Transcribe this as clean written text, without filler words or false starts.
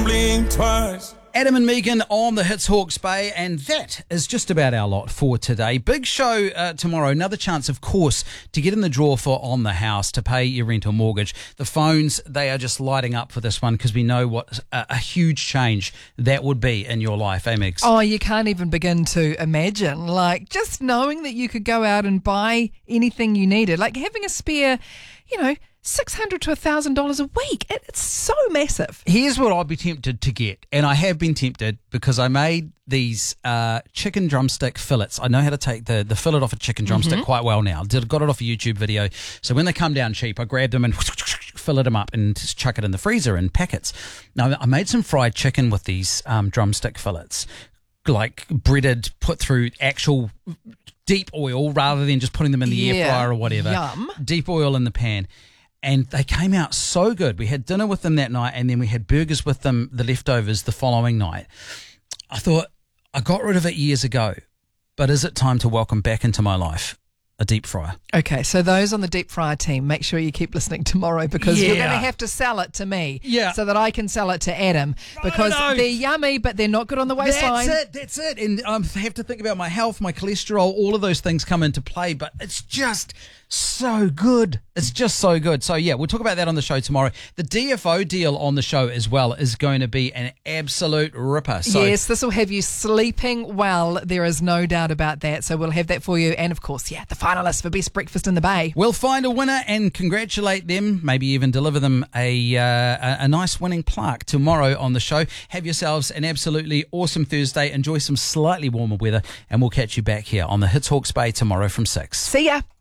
blink twice. Adam and Megan on the Hits Hawke's Bay, and that is just about our lot for today. Big show tomorrow. Another chance, of course, to get in the draw for On the House, to pay your rent or mortgage. The phones, they are just lighting up for this one because we know what a huge change that would be in your life, eh, Megs? Oh, you can't even begin to imagine. Like, just knowing that you could go out and buy anything you needed, like having a spare, $600 to $1,000 a week. It's so massive. Here's what I'd be tempted to get, and I have been tempted because I made these chicken drumstick fillets. I know how to take the fillet off a chicken drumstick quite well now. Got it off a YouTube video. So when they come down cheap, I grab them and fillet them up and just chuck it in the freezer in packets. Now, I made some fried chicken with these drumstick fillets, like breaded, put through actual deep oil rather than just putting them in the air fryer or whatever. Yum. Deep oil in the pan. And they came out so good. We had dinner with them that night, and then we had burgers with them, the leftovers, the following night. I thought, I got rid of it years ago, but is it time to welcome back into my life a deep fryer? Okay, so those on the deep fryer team, make sure you keep listening tomorrow because you're going to have to sell it to me so that I can sell it to Adam because they're yummy, but they're not good on the waistline. That's it. And I have to think about my health, my cholesterol, all of those things come into play, but it's just so good. It's just so good. So, we'll talk about that on the show tomorrow. The DFO deal on the show as well is going to be an absolute ripper. So, yes, this will have you sleeping well. There is no doubt about that. So we'll have that for you. And, of course, the finalists for Best Breakfast in the Bay. We'll find a winner and congratulate them, maybe even deliver them a nice winning plaque tomorrow on the show. Have yourselves an absolutely awesome Thursday. Enjoy some slightly warmer weather, and we'll catch you back here on the Hits Hawke's Bay tomorrow from 6. See ya.